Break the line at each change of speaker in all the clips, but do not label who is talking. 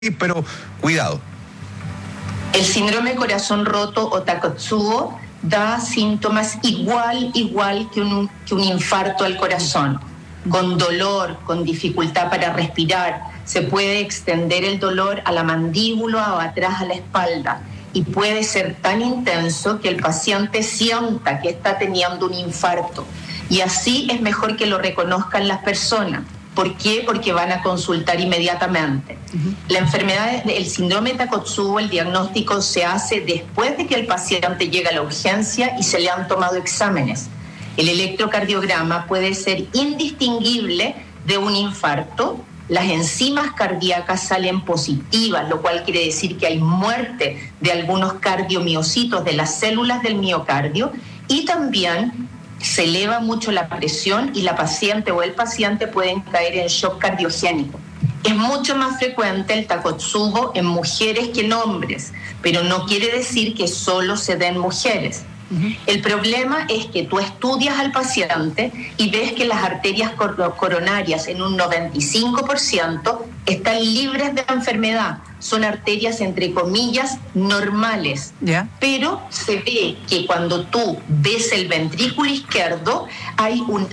pero cuidado.
El síndrome de corazón roto o Takotsubo da síntomas igual que un infarto al corazón, con dolor, con dificultad para respirar. Se puede extender el dolor a la mandíbula o atrás a la espalda y puede ser tan intenso que el paciente sienta que está teniendo un infarto. Y así es mejor que lo reconozcan las personas. ¿Por qué? Porque van a consultar inmediatamente. La enfermedad, el síndrome de Takotsubo, el diagnóstico se hace después de que el paciente llega a la urgencia y se le han tomado exámenes. El electrocardiograma puede ser indistinguible de un infarto. Las enzimas cardíacas salen positivas, lo cual quiere decir que hay muerte de algunos cardiomiocitos, de las células del miocardio, y también se eleva mucho la presión y la paciente o el paciente pueden caer en shock cardiogénico. Es mucho más frecuente el Takotsubo en mujeres que en hombres, pero no quiere decir que solo se den mujeres. El problema es que tú estudias al paciente y ves que las arterias coronarias en un 95% están libres de enfermedad. Son arterias, entre comillas, normales.
Yeah.
Pero se ve que cuando tú ves el ventrículo izquierdo, hay un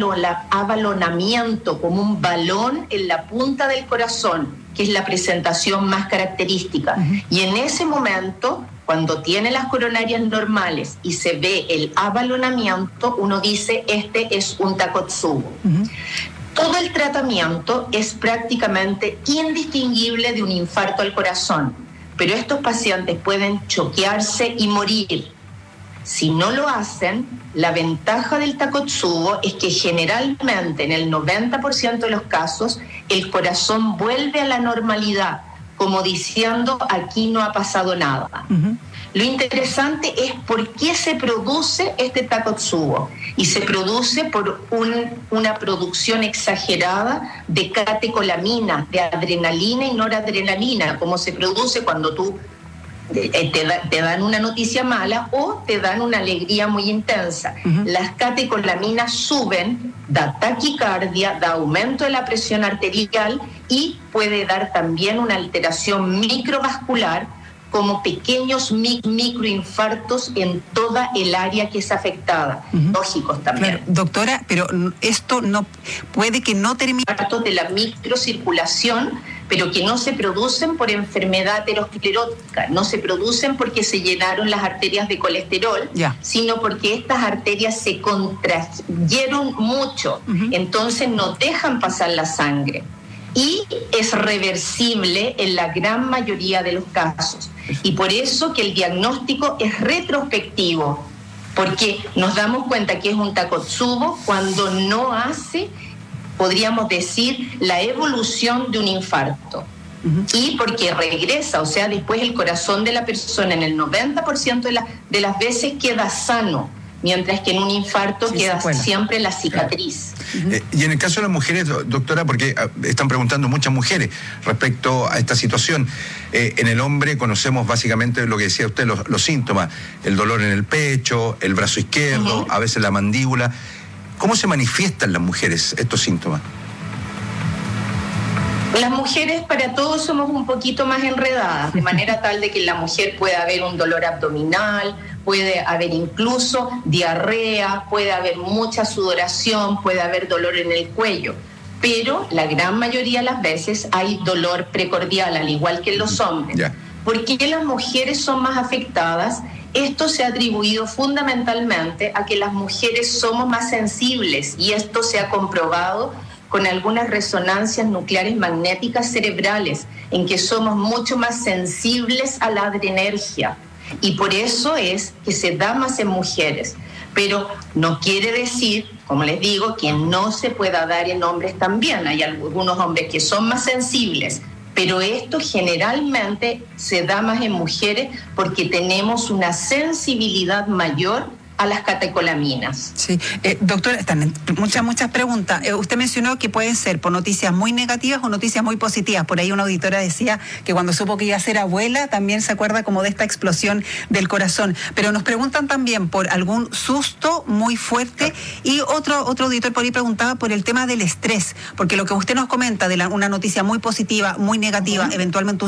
abalonamiento, como un balón en la punta del corazón, que es la presentación más característica. Y en ese momento, cuando tiene las coronarias normales y se ve el abalonamiento, uno dice, este es un Takotsubo. Todo el tratamiento es prácticamente indistinguible de un infarto al corazón, pero estos pacientes pueden choquearse y morir. Si no lo hacen, la ventaja del Takotsubo es que generalmente en el 90% de los casos el corazón vuelve a la normalidad, como diciendo, aquí no ha pasado nada. Lo interesante es por qué se produce este Takotsubo. Y se produce por una producción exagerada de catecolamina, de adrenalina y noradrenalina, como se produce cuando tú te dan una noticia mala o te dan una alegría muy intensa. Las catecolaminas suben, da taquicardia, da aumento de la presión arterial y puede dar también una alteración microvascular, como pequeños microinfartos en toda el área que es afectada, lógicos también.
Claro, doctora, pero esto no puede que no termine.
Infartos de la microcirculación, pero que no se producen por enfermedad aterosclerótica, no se producen porque se llenaron las arterias de colesterol, sino porque estas arterias se contrayeron mucho, entonces no dejan pasar la sangre. Y es reversible en la gran mayoría de los casos. Y por eso que el diagnóstico es retrospectivo, porque nos damos cuenta que es un Takotsubo cuando no hace, podríamos decir, la evolución de un infarto. Y porque regresa, o sea, después el corazón de la persona en el 90% de las veces queda sano, mientras que en un infarto queda siempre la cicatriz.
Y en el caso de las mujeres, doctora, porque están preguntando muchas mujeres respecto a esta situación, en el hombre conocemos básicamente lo que decía usted, los síntomas, el dolor en el pecho, el brazo izquierdo, a veces la mandíbula. ¿Cómo se manifiestan las mujeres estos síntomas?
Las mujeres para todos somos un poquito más enredadas, de manera tal de que en la mujer puede haber un dolor abdominal, puede haber incluso diarrea, puede haber mucha sudoración, puede haber dolor en el cuello, pero la gran mayoría de las veces hay dolor precordial, al igual que en los hombres. ¿Por qué las mujeres son más afectadas? Esto se ha atribuido fundamentalmente a que las mujeres somos más sensibles y esto se ha comprobado con algunas resonancias nucleares magnéticas cerebrales, en que somos mucho más sensibles a la adrenergia. Y por eso es que se da más en mujeres. Pero no quiere decir, como les digo, que no se pueda dar en hombres también. Hay algunos hombres que son más sensibles, pero esto generalmente se da más en mujeres porque tenemos una sensibilidad mayor a las catecolaminas.
Sí, doctora, están muchas preguntas. Usted mencionó que pueden ser por noticias muy negativas o noticias muy positivas. Por ahí una auditora decía que cuando supo que iba a ser abuela también se acuerda como de esta explosión del corazón. Pero nos preguntan también por algún susto muy fuerte y otro auditor por ahí preguntaba por el tema del estrés, porque lo que usted nos comenta de una noticia muy positiva, muy negativa, eventualmente